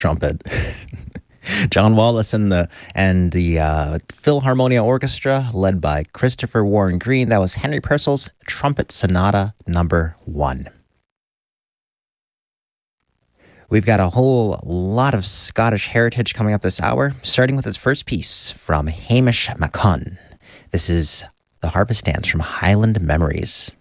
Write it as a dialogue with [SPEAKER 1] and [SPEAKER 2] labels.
[SPEAKER 1] trumpet. John Wallace and the Philharmonia Orchestra, led by Christopher Warren Green. That was Henry Purcell's Trumpet Sonata Number 1. We've got a whole lot of Scottish heritage coming up this hour, starting with its first piece from Hamish MacCunn. This is The Harvest Dance from Highland Memories.